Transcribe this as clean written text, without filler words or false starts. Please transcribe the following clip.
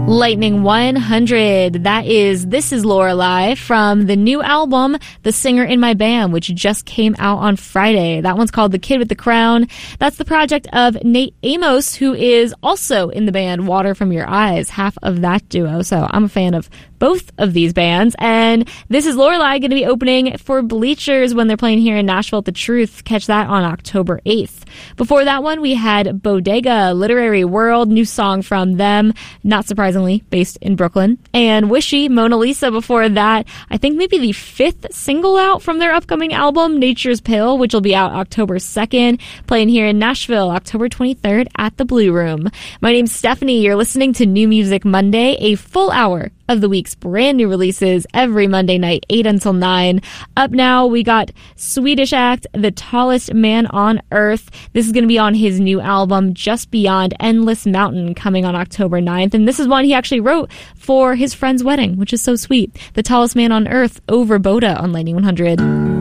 Lightning 100. This is Lorelei from the new album, The Singer in My Band, which just came out on Friday. That one's called The Kid with the Crown. That's the project of Nate Amos, who is also in the band Water From Your Eyes, half of that duo. So I'm a fan of both of these bands. And This is Lorelei going to be opening for Bleachers when they're playing here in Nashville at the Truth. Catch that on October 8th. Before that one, we had Bodega, Literary World, new song from them, not surprisingly, based in Brooklyn. And Wishy, Mona Lisa before that. I think maybe the 5th single out from their upcoming album, Nature's Pill, which will be out October 2nd, playing here in Nashville, October 23rd at the Blue Room. My name's Stephanie. You're listening to New Music Monday, a full hour of the week's brand new releases every Monday night, 8 until 9. Up now, we got Swedish act, The Tallest Man on Earth. This is going to be on his new album, Just Beyond Endless Mountain, coming on October 9th. And this is one he actually wrote for his friend's wedding, which is so sweet. The Tallest Man on Earth over Boda on Lightning 100.